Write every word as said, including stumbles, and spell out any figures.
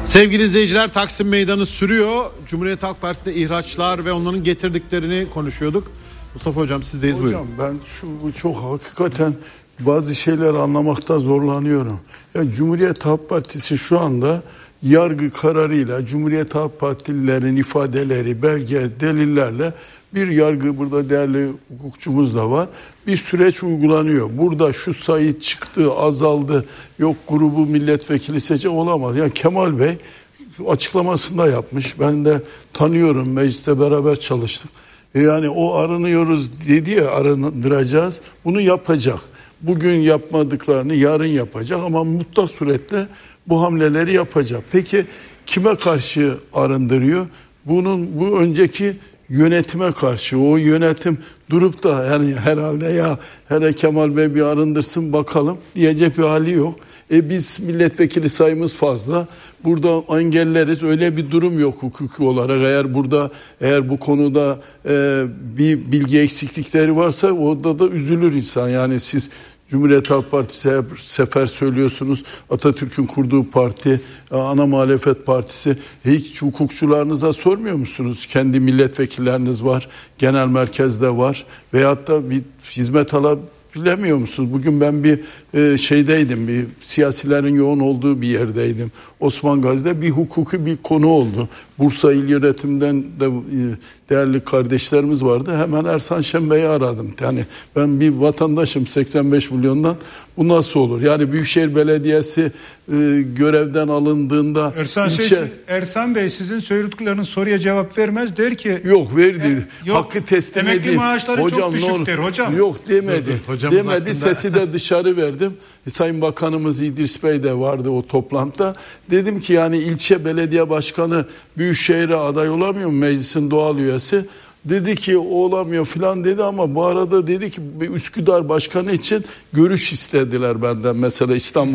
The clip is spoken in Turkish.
Sevgili izleyiciler, Taksim Meydanı sürüyor. Cumhuriyet Halk Partisi'nde ihraçlar ve onların getirdiklerini konuşuyorduk. Mustafa Hocam sizdeyiz, Hocam, buyurun. ben şu çok hakikaten bazı şeyler anlamakta zorlanıyorum. Ya Cumhuriyet Halk Partisi şu anda yargı kararıyla Cumhuriyet Halk Partililerin ifadeleri, belge, delillerle bir yargı, burada değerli hukukçumuz da var, bir süreç uygulanıyor. Burada şu sayı çıktı, azaldı, yok grubu milletvekili seçe olamaz. Yani Kemal Bey açıklamasında yapmış. Ben de tanıyorum, mecliste beraber çalıştık. E yani o aranıyoruz dedi ya, arındıracağız. Bunu yapacak. Bugün yapmadıklarını yarın yapacak ama mutlak surette bu hamleleri yapacak. Peki kime karşı arındırıyor? Bunun bu önceki yönetime karşı. O yönetim durup da yani herhalde ya hele Kemal Bey bir arındırsın bakalım diyecek bir hali yok. E biz milletvekili sayımız fazla. Burada engelleriz. Öyle bir durum yok hukuki olarak. Eğer burada eğer bu konuda e, bir bilgi eksiklikleri varsa orada da üzülür insan. Yani siz Cumhuriyet Halk Partisi her sefer söylüyorsunuz. Atatürk'ün kurduğu parti, ana muhalefet partisi. Hiç hukukçularınıza sormuyor musunuz? Kendi milletvekilleriniz var, genel merkezde var. Veyahut da bir hizmet alabiliyor musunuz? Bugün ben bir e, şeydeydim, bir siyasilerin yoğun olduğu bir yerdeydim. Osman Gazi'de bir hukuki bir konu oldu. Bursa İl Yönetim'den de e, değerli kardeşlerimiz vardı. Hemen Ersan Şen Bey'i aradım. Yani ben bir vatandaşım, seksen beş milyondan bu nasıl olur? Yani Büyükşehir Belediyesi e, görevden alındığında Ersan, ilçe... şey, Ersan Bey sizin söyledikleriniz soruya cevap vermez, der ki yok verdi. E, yok, hakkı teslim edeyim. emekli maaşları hocam, çok düşüktür hocam. Yok demedi. Dur, dur, demedi. hakkında... Sesi de dışarı verdim. E, Sayın Bakanımız İdris Bey de vardı o toplantıda. Dedim ki yani ilçe belediye başkanı Büyükşehir'e aday olamıyor mu, meclisin doğal üyesi? Dedi ki o olamıyor filan dedi ama bu arada dedi ki Üsküdar Başkanı için görüş istediler benden, mesela İstanbul